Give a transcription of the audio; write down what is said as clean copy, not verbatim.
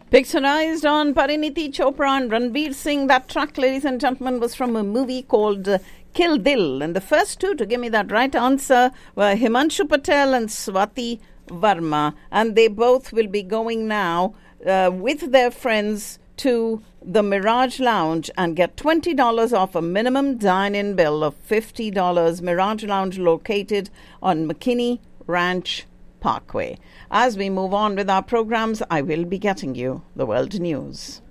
Picturized on Pariniti Chopra and Ranveer Singh. That track, ladies and gentlemen, was from a movie called Kill Dil. And the first two to give me that right answer were Himanshu Patel and Swati Varma. And they both will be going now with their friends to the Mirage Lounge and get $20 off a minimum dine-in bill of $50. Mirage Lounge located on McKinney Ranch Parkway. As we move on with our programs, I will be getting you the world news.